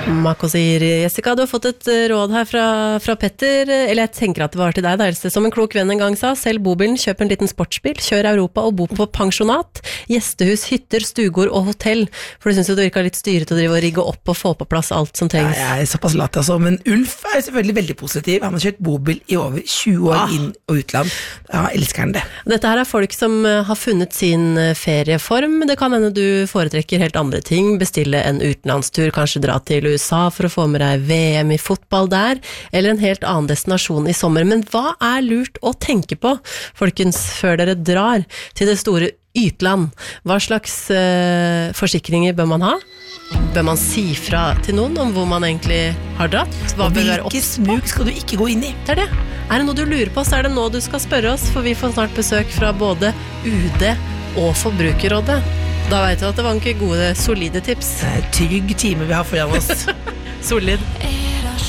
Mako sier, Jessica, du har fått et råd her fra Petter, eller jeg tenker at det var til deg, Else, som en klok venn en gang sa, selv bobilen, kjøp en liten sportsbil, kjør Europa og bo på pensjonat, gjestehus, hytter, stugård og hotell, for du synes jo det virker litt styret å drive og rigge opp og få på plass alt som trengs. Ja, jeg såpass latt altså, men Ulf selvfølgelig veldig positiv, han har kjørt bobil i over 20 år inn og utland, ja, elsker han det. Dette her folk som har funnet sin ferieform, det kan hende du foretrekker helt andre ting, bestille en utenlandstur, kanskje dra til USA for å få med deg VM i fotball der, eller en helt annen destinasjon i sommer. Men hva lurt å tenke på, folkens, før dere drar til det store ytland? Hva slags forsikringer bør man ha? Bør man si fra til noen om hvor man egentlig har dratt? Hva og bør være hvilke smug skal du ikke gå inn i? Det det. Det noe du lurer på, så det nå du skal spørre oss, for vi får snart besøk fra både UD og Forbrukerrådet. Da vet du at det var ikke gode, solide tips. Trygg time vi har foran oss. Solid.